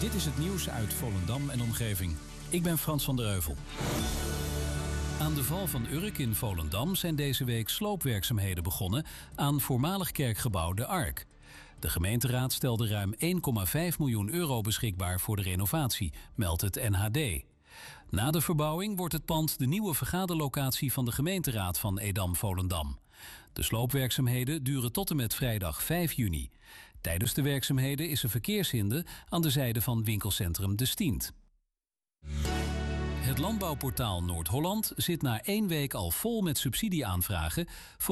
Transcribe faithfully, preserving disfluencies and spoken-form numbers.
Dit is het nieuws uit Volendam en omgeving. Ik ben Frans van der Heuvel. Aan de val van Urk in Volendam zijn deze week sloopwerkzaamheden begonnen aan voormalig kerkgebouw De Ark. De gemeenteraad stelde ruim één komma vijf miljoen euro beschikbaar voor de renovatie, meldt het N H D. Na de verbouwing wordt het pand de nieuwe vergaderlocatie van de gemeenteraad van Edam-Volendam. De sloopwerkzaamheden duren tot en met vrijdag vijf juni. Tijdens de werkzaamheden is er verkeershinder aan de zijde van winkelcentrum De Stient. Het landbouwportaal Noord-Holland zit na één week al vol met subsidieaanvragen voor